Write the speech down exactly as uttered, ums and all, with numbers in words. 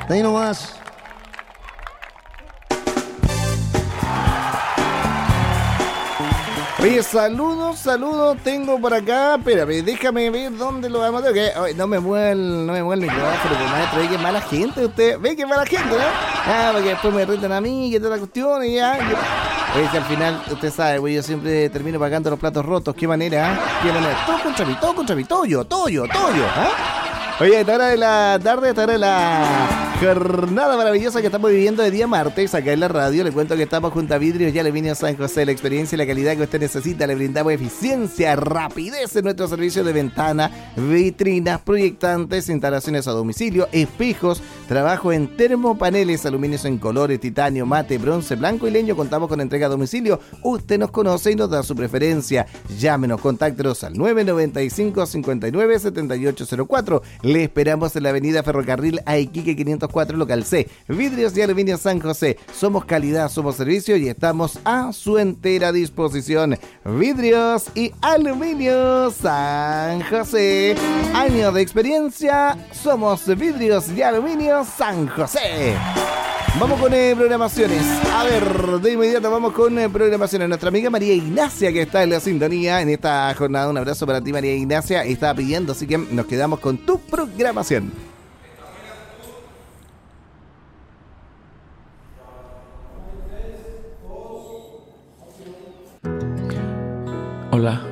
De ahí nomás. Oye, saludos, saludos, tengo por acá, espérame, déjame ver dónde lo vamos a hacer, que no me mueve el, no me mueve el micrófono, pues, maestro, ve que mala gente usted, ve que mala gente, ¿no? Ah, porque después me retan a mí, que toda la cuestión y ya. Oye, que al final, usted sabe, güey, yo siempre termino pagando los platos rotos, qué manera, ¿eh? Qué manera, todo contra mí, todo contra mí, toyo, toyo, toyo, ¿ah? Oye, a esta hora de la tarde, a esta hora de la jornada maravillosa que estamos viviendo de día martes acá en la radio, le cuento que estamos junto a Vidrios y Aluminio San José. La experiencia y la calidad que usted necesita, le brindamos eficiencia, rapidez en nuestro servicio de ventana, vitrinas, proyectantes, instalaciones a domicilio, espejos, trabajo en termopaneles, aluminios en colores, titanio, mate, bronce, blanco y leño. Contamos con entrega a domicilio. Usted nos conoce y nos da su preferencia. Llámenos, contáctenos al nueve nueve cinco, cinco nueve, siete ocho cero cuatro. Le esperamos en la avenida Ferrocarril a Iquique quinientos cuatro, local C. Vidrios y Aluminio San José. Somos calidad, somos servicio y estamos a su entera disposición. Vidrios y Aluminio San José. Años de experiencia. Somos Vidrios y Aluminio San José. Vamos con eh, programaciones. A ver, de inmediato vamos con eh, programaciones. Nuestra amiga María Ignacia, que está en la sintonía en esta jornada. Un abrazo para ti, María Ignacia. Estaba pidiendo, así que nos quedamos con tu programación. Hola,